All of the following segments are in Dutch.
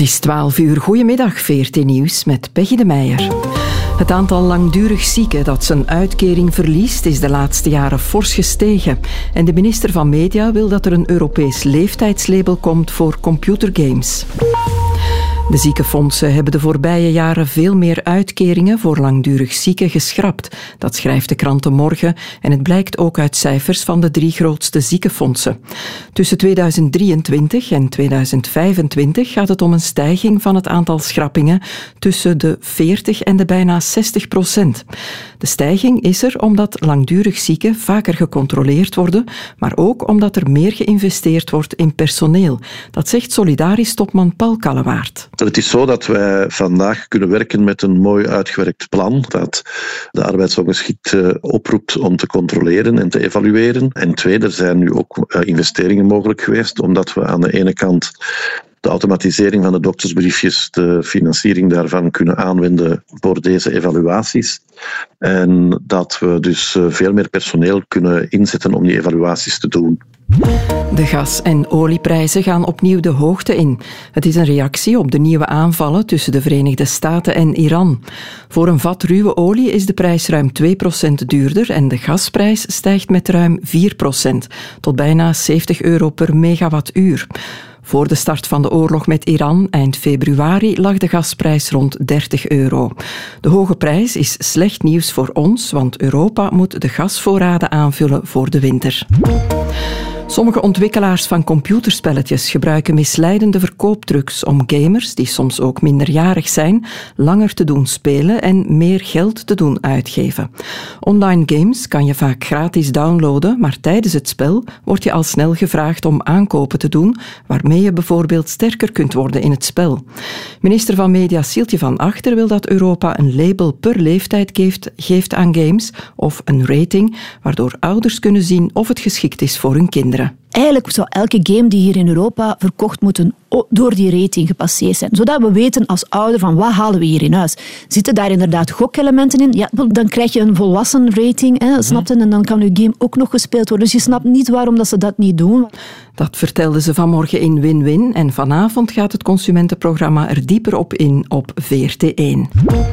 Het is 12:00. Goedemiddag, VRT Nieuws met Peggy de Meijer. Het aantal langdurig zieken dat zijn uitkering verliest is de laatste jaren fors gestegen. En de minister van Media wil dat er een Europees leeftijdslabel komt voor computergames. De ziekenfondsen hebben de voorbije jaren veel meer uitkeringen voor langdurig zieken geschrapt. Dat schrijft de krant De Morgen en het blijkt ook uit cijfers van de 3 grootste ziekenfondsen. Tussen 2023 en 2025 gaat het om een stijging van het aantal schrappingen tussen de 40 en de bijna 60%. De stijging is er omdat langdurig zieken vaker gecontroleerd worden, maar ook omdat er meer geïnvesteerd wordt in personeel. Dat zegt Solidaris-topman Paul Kallewaert. Het is zo dat wij vandaag kunnen werken met een mooi uitgewerkt plan dat de arbeidsongeschikt oproept om te controleren en te evalueren. En tweede, er zijn nu ook investeringen mogelijk geweest, omdat we aan de ene kant de automatisering van de doktersbriefjes, de financiering daarvan kunnen aanwenden voor deze evaluaties. En dat we dus veel meer personeel kunnen inzetten om die evaluaties te doen. De gas- en olieprijzen gaan opnieuw de hoogte in. Het is een reactie op de nieuwe aanvallen tussen de Verenigde Staten en Iran. Voor een vat ruwe olie is de prijs ruim 2% duurder en de gasprijs stijgt met ruim 4%, tot bijna €70 per megawattuur. Voor de start van de oorlog met Iran eind februari lag de gasprijs rond €30. De hoge prijs is slecht nieuws voor ons, want Europa moet de gasvoorraden aanvullen voor de winter. Sommige ontwikkelaars van computerspelletjes gebruiken misleidende verkooptrucs om gamers, die soms ook minderjarig zijn, langer te doen spelen en meer geld te doen uitgeven. Online games kan je vaak gratis downloaden, maar tijdens het spel word je al snel gevraagd om aankopen te doen, waarmee je bijvoorbeeld sterker kunt worden in het spel. Minister van Media Sieltje van Achter wil dat Europa een label per leeftijd geeft aan games, of een rating, waardoor ouders kunnen zien of het geschikt is voor hun kinderen. Eigenlijk zou elke game die hier in Europa verkocht moeten door die rating gepasseerd zijn. Zodat we weten als ouder van wat halen we hier in huis. Zitten daar inderdaad gokelementen in? Ja, dan krijg je een volwassen rating, snap je? En dan kan je game ook nog gespeeld worden. Dus je snapt niet waarom dat ze dat niet doen. Dat vertelde ze vanmorgen in Win-Win en vanavond gaat het consumentenprogramma er dieper op in op VRT1.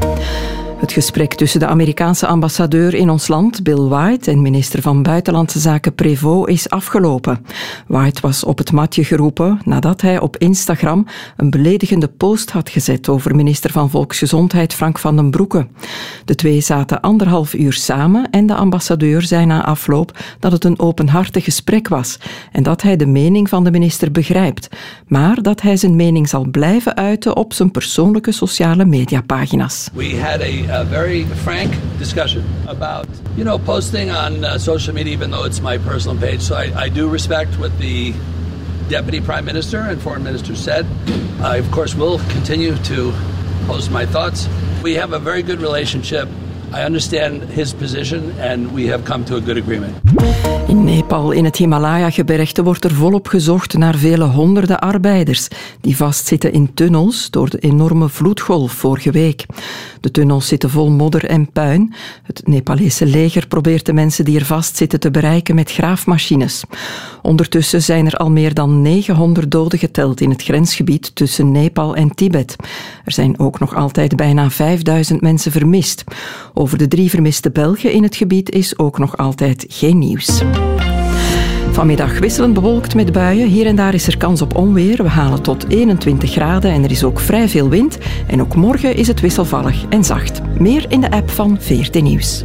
Het gesprek tussen de Amerikaanse ambassadeur in ons land, Bill White, en minister van Buitenlandse Zaken Prévost is afgelopen. White was op het matje geroepen nadat hij op Instagram een beledigende post had gezet over minister van Volksgezondheid Frank van den Broeke. De twee zaten 1,5 uur samen en de ambassadeur zei na afloop dat het een openhartig gesprek was en dat hij de mening van de minister begrijpt, maar dat hij zijn mening zal blijven uiten op zijn persoonlijke sociale mediapagina's. We had a very frank discussion about, posting on social media, even though it's my personal page. So I do respect what the Deputy Prime Minister and Foreign Minister said. I, of course, will continue to post my thoughts. We have a very good relationship. I understand his position and we have come to a good agreement. In Nepal, in het Himalaya-gebergte, wordt er volop gezocht naar vele honderden arbeiders die vastzitten in tunnels door de enorme vloedgolf vorige week. De tunnels zitten vol modder en puin. Het Nepalese leger probeert de mensen die er vastzitten te bereiken met graafmachines. Ondertussen zijn er al meer dan 900 doden geteld in het grensgebied tussen Nepal en Tibet. Er zijn ook nog altijd bijna 5000 mensen vermist. Over de 3 vermiste Belgen in het gebied is ook nog altijd geen nieuws. Vanmiddag wisselend bewolkt met buien. Hier en daar is er kans op onweer. We halen tot 21 graden en er is ook vrij veel wind. En ook morgen is het wisselvallig en zacht. Meer in de app van VRT Nieuws.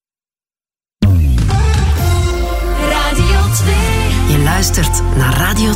Radio 2. Je luistert naar Radio